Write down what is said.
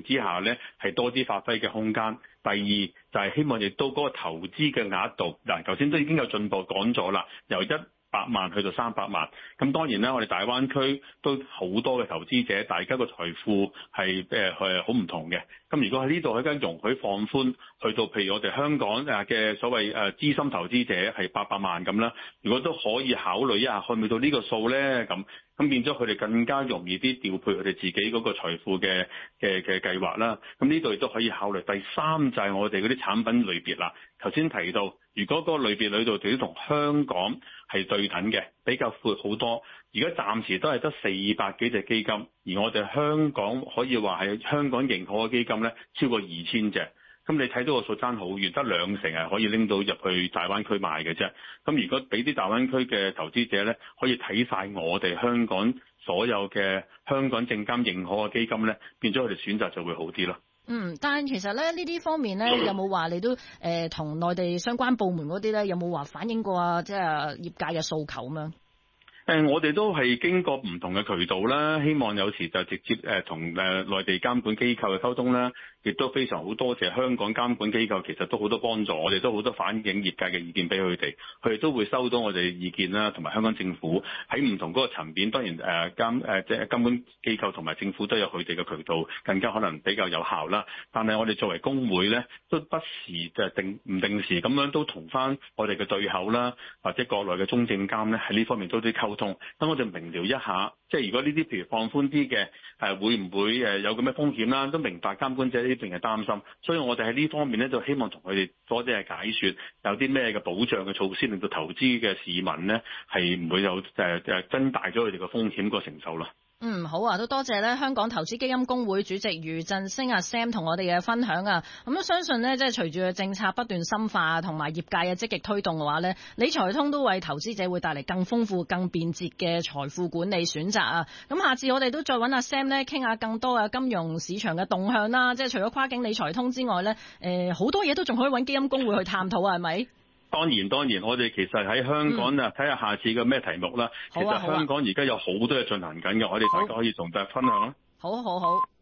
情之下咧，係多啲發揮嘅空間。第二就係希望亦都嗰個投資嘅額度，嗱頭先都已經有進步講咗啦，由100萬去到300萬。咁當然啦，我哋大灣區都好多嘅投資者，大家個財富係好唔同嘅。咁如果喺呢度可以容許放寬，去到譬如我哋香港嘅所謂資深投資者係800萬咁啦，如果都可以考慮一下，去唔去到呢個數咧？咁變咗佢哋更加容易啲調配佢哋自己嗰個財富嘅計劃啦。咁呢度亦都可以考慮。第三就係我哋嗰啲產品類別啦。頭先提到，如果個類別裏度都同香港係對等嘅，比較闊好多。而家暫時都係得400幾隻基金，而我哋香港可以話係香港認可嘅基金咧，超過2000隻。咁你睇到個數爭好遠，得2成係可以拎到入去大灣區賣嘅啫。咁如果俾啲大灣區嘅投資者咧，可以睇晒我哋香港所有嘅香港證監認可嘅基金咧，變咗佢哋選擇就會好啲咯。 但係其實咧呢啲方面咧，有冇話你都同內地相關部門嗰啲咧，有冇話反映過啊？即係業界嘅訴求咁樣？ 我哋都係經過唔同嘅渠道啦，希望有時就直接同內地監管機構嘅溝通啦，亦都非常好多謝香港監管機構，其實都好多幫助，我哋都好多反映業界嘅意見俾佢哋，佢哋都會收到我哋嘅意見啦，同埋香港政府喺唔同嗰個層面，當然即係監管機構同埋政府都有佢哋嘅渠道，更加可能比較有效啦。但係我哋作為工會咧，都不時就唔定時咁樣都同翻我哋嘅對口啦，或者國內嘅中證監咧喺呢方面都啲溝通。等我哋明瞭一下，即係如果呢啲譬如放寬啲嘅，會唔會有咁嘅風險啦？都明白監管者呢邊係擔心，所以我哋喺呢方面咧就希望同佢哋多啲解説，有啲咩嘅保障嘅措施，令到投資嘅市民咧係唔會有增大咗佢哋嘅風險個承受咯。 好啊，都多謝咧香港投資基金公會主席余振昇Sam 同我哋嘅分享啊。咁都相信呢，即係隨住政策不斷深化同埋業界嘅積極推動嘅話呢，理財通都為投資者會帶嚟更豐富、更便捷嘅財富管理選擇啊。咁下次我哋都再揾Sam呢傾下更多嘅金融市場嘅動向啦。即係除咗跨境理財通之外呢，好多嘢都仲可以揾基金公會去探討啊，係咪？ 當然，我哋其實喺香港睇下下次嘅咩題目啦。其實香港而家有好多嘢進行緊嘅，我哋大家可以同大家分享啦。 好。